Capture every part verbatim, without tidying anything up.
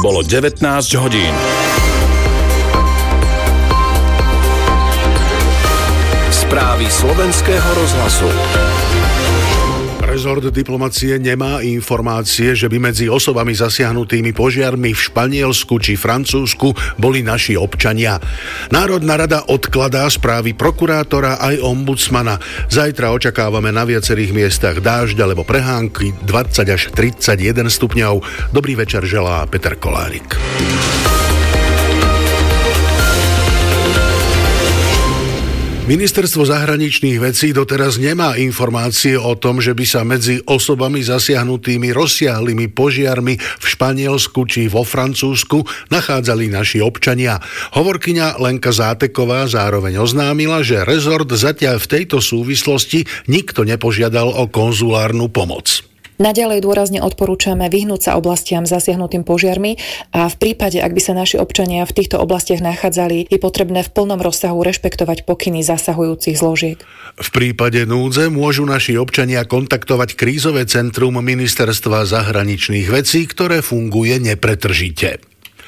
Bolo devätnásť hodín. Správy slovenského rozhlasu. Rezort diplomacie nemá informácie, že by medzi osobami zasiahnutými požiarmi v Španielsku či Francúzsku boli naši občania. Národná rada odkladá správy prokurátora aj ombudsmana. Zajtra očakávame na viacerých miestach dážď alebo prehánky dvadsať až tridsaťjeden stupňov. Dobrý večer želá Peter Kolárik. Ministerstvo zahraničných vecí doteraz nemá informácie o tom, že by sa medzi osobami zasiahnutými rozsiahlymi požiarmi v Španielsku či vo Francúzsku nachádzali naši občania. Hovorkyňa Lenka Záteková zároveň oznámila, že rezort zatiaľ v tejto súvislosti nikto nepožiadal o konzulárnu pomoc. Naďalej dôrazne odporúčame vyhnúť sa oblastiam zasiahnutým požiarmi a v prípade, ak by sa naši občania v týchto oblastiach nachádzali, je potrebné v plnom rozsahu rešpektovať pokyny zasahujúcich zložiek. V prípade núdze môžu naši občania kontaktovať krízové centrum Ministerstva zahraničných vecí, ktoré funguje nepretržite.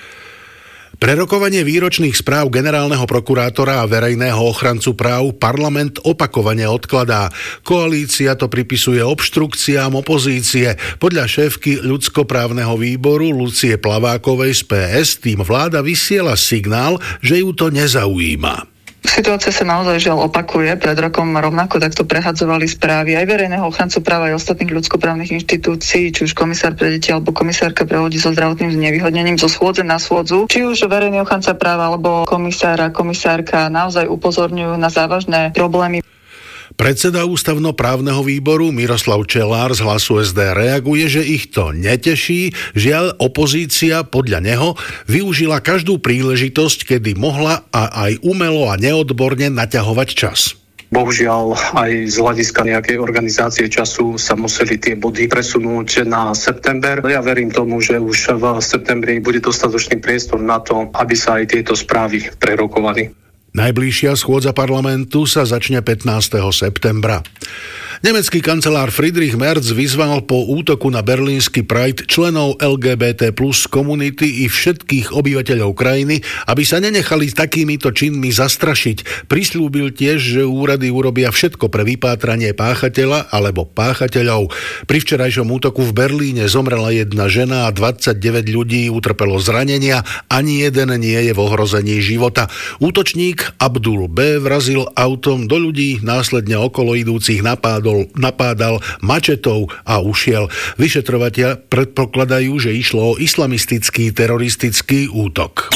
Prerokovanie výročných správ generálneho prokurátora a verejného ochrancu práv parlament opakovane odkladá. Koalícia to pripisuje obštrukciám opozície. Podľa šéfky ľudskoprávneho výboru Lucie Plavákovej z pé es tým vláda vysiela signál, že ju to nezaujíma. Situácia sa naozaj žiaľ opakuje. Pred rokom rovnako takto prehadzovali správy aj verejného ochrancu práva aj ostatných ľudskoprávnych inštitúcií, či už komisár pre deti alebo komisárka pre ľudí so zdravotným znevýhodnením zo schôdze na schôdzu. Či už verejný ochranca práva alebo komisára, komisárka naozaj upozorňujú na závažné problémy. Predseda ústavnoprávneho výboru Miroslav Čelár z Hlasu es dé reaguje, že ich to neteší. Žiaľ, opozícia podľa neho využila každú príležitosť, kedy mohla a aj umelo a neodborne naťahovať čas. Bohužiaľ, aj z hľadiska nejakej organizácie času sa museli tie body presunúť na september. Ja verím tomu, že už v septembri bude dostatočný priestor na to, aby sa aj tieto správy prerokovali. Najbližšia schôdza parlamentu sa začne pätnásteho septembra. Nemecký kancelár Friedrich Merz vyzval po útoku na berlínsky Pride členov el gé bé té plus komunity i všetkých obyvateľov krajiny, aby sa nenechali takýmito činmi zastrašiť. Prisľúbil tiež, že úrady urobia všetko pre vypátranie páchateľa alebo páchateľov. Pri včerajšom útoku v Berlíne zomrela jedna žena a dvadsaťdeväť ľudí utrpelo zranenia, ani jeden nie je v ohrození života. Útočník Abdul B. vrazil autom do ľudí, následne okolo idúcich napádol napádal mačetou a ušiel. Vyšetrovatelia predpokladajú, že išlo o islamistický teroristický útok.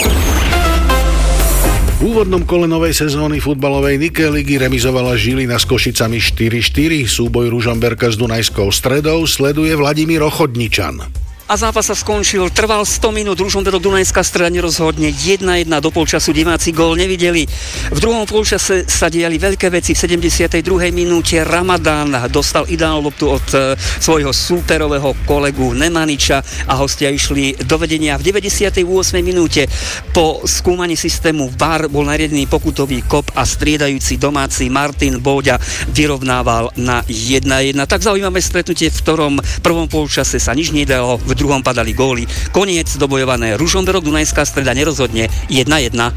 V úvodnom kole novej sezóny futbalovej Nike ligy remizovala Žilina s Košicami štyri štyri. Súboj Ružomberka s Dunajskou Stredou sleduje Vladimír Ochodničan. A zápas sa skončil, trval sto minút, Ružomberok Dunajská Streda nerozhodne, jedna jedna do polčasu diváci gól nevideli. V druhom polčase sa diali veľké veci, v sedemdesiatej druhej minúte Ramadán dostal ideálnu loptu od e, svojho súperového kolegu Nemaniča a hostia išli do vedenia. V deväťdesiatej ôsmej minúte po skúmaní systému vé á er bol nariadený pokutový kop a striedajúci domáci Martin Bóďa vyrovnával na jedna jedna. Tak zaujímavé stretnutie, v ktorom v prvom polčase sa nič nedalo, v druhom padali góly. Koniec dobojované. Ružomberok Dunajská Streda nerozhodne jedna jedna.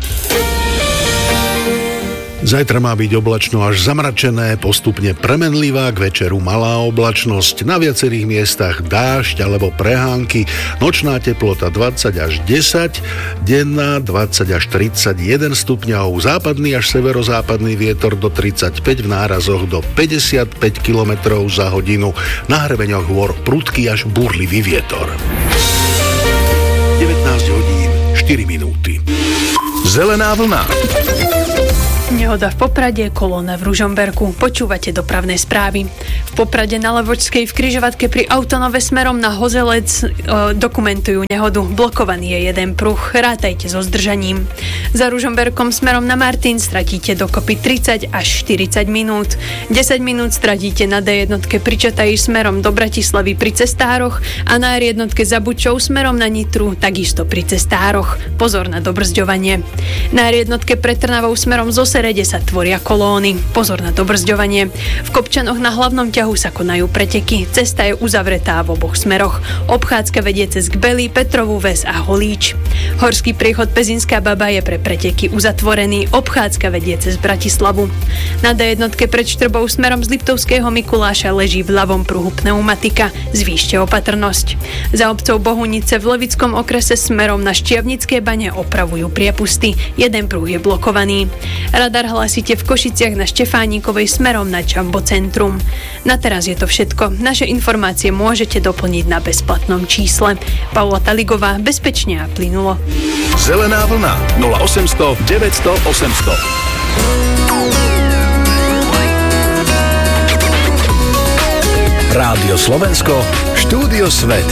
Zajtra má byť oblačno až zamračené, postupne premenlivá, k večeru malá oblačnosť, na viacerých miestach dážď alebo prehánky, nočná teplota dvadsať až desať, denná dvadsať až tridsaťjeden stupňov, západný až severozápadný vietor do tridsaťpäť, v nárazoch do päťdesiatpäť kilometrov za hodinu, na hrebeňoch hôr prudký až búrlivý vietor. devätnásť hodín, štyri minúty. Zelená vlna. Nehoda v Poprade, kolóna v Ružomberku. Počúvate dopravné správy. V Poprade na Levočskej v križovatke pri autonove smerom na Hozelec e, dokumentujú nehodu. Blokovaný je jeden pruh. Rátajte so zdržaním. Za Ružomberkom smerom na Martin stratíte dokopy tridsať až štyridsať minút. desať minút stratíte na dé jednotke pri Čataji smerom do Bratislavy pri cestároch a na er jednotke za Bučou smerom na Nitru takisto pri cestároch. Pozor na dobrzďovanie. Na er jednotke pre Trnavou smerom zo strede sa tvoria kolóny. Pozor na dobrzďovanie. V Kopčanoch na hlavnom ťahu sa konajú preteky. Cesta je uzavretá v oboch smeroch. Obchádzka vedie cez Gbely, Petrovú Ves a Holíč. Horský priechod Pezinská Baba je pre preteky uzatvorený. Obchádzka vedie cez Bratislavu. Na dé jednotke pred Štrbou smerom z Liptovského Mikuláša leží v ľavom pruhu pneumatika. Zvýšte opatrnosť. Za obcov Bohunice v Levickom okrese smerom na Štiavnické Bane opravujú priepusty. Jeden pruh je blokovaný. Radar hlasíte v Košiciach na Štefánikovej smerom na Jumbo centrum. Na teraz je to všetko. Naše informácie môžete doplniť na bezplatnom čísle. Paula Taligová, bezpečne a plynulo. Zelená vlna nula osemsto deväťsto osemsto. Rádio Slovensko, štúdio Svet.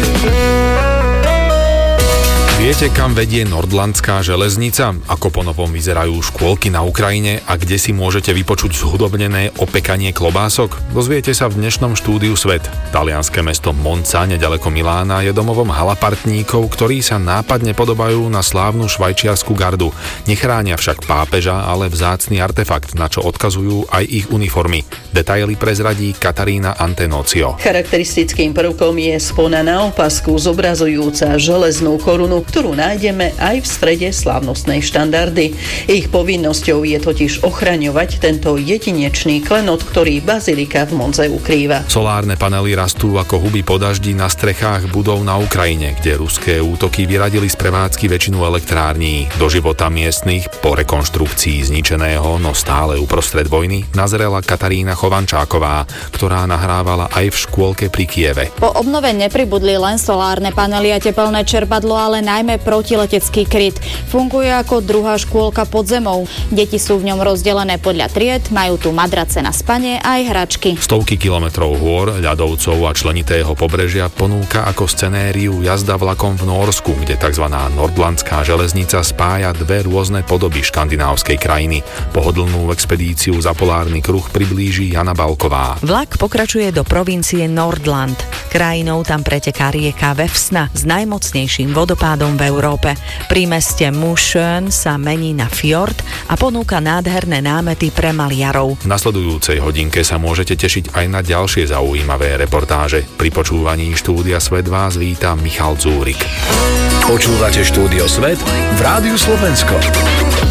Viete, kam vedie Nordlandská železnica? Ako ponovom vyzerajú škôlky na Ukrajine a kde si môžete vypočuť zhudobnené opekanie klobások? Dozviete sa v dnešnom štúdiu Svet. Talianske mesto Monza, neďaleko Milána, je domovom halapartníkov, ktorí sa nápadne podobajú na slávnu švajčiarsku gardu. Nechránia však pápeža, ale vzácny artefakt, na čo odkazujú aj ich uniformy. Detaily prezradí Katarína Antenócio. Charakteristickým prvkom je spona na opasku zobrazujúca železnú korunu, ktorú nájdeme aj v strede slávnostnej štandardy. Ich povinnosťou je totiž ochraňovať tento jedinečný klenot, ktorý bazilika v Monze ukrýva. Solárne panely rastú ako huby po daždi na strechách budov na Ukrajine, kde ruské útoky vyradili z prevádzky väčšinu elektrární. Do života miestnych po rekonštrukcii zničeného, no stále uprostred vojny, nazrela Katarína Chovančáková, ktorá nahrávala aj v škôlke pri Kieve. Po obnove nepribudli len solárne panely a tepelné čerpadlo, ale najmä protiletecký kryt. Funguje ako druhá škôlka pod zemou. Deti sú v ňom rozdelené podľa tried, majú tu madrace na spanie a aj hračky. Stovky kilometrov hôr, ľadovcov a členitého pobrežia ponúka ako scenériu jazda vlakom v Nórsku, kde tzv. Nordlandská železnica spája dve rôzne podoby škandinávskej krajiny. Pohodlnú expedíciu za polárny kruh priblíži Jana Balková. Vlak pokračuje do provincie Nordland. Krajinou tam preteká rieka Vefsna s najmocnejším vodopádom v Európe. Pri meste Mosjøen sa mení na fjord a ponúka nádherné námety pre maliarov. V nasledujúcej hodinke sa môžete tešiť aj na ďalšie zaujímavé reportáže. Pri počúvaní štúdia Svet vás víta Michal Dzúrik. Počúvate štúdio Svet v Rádiu Slovensko.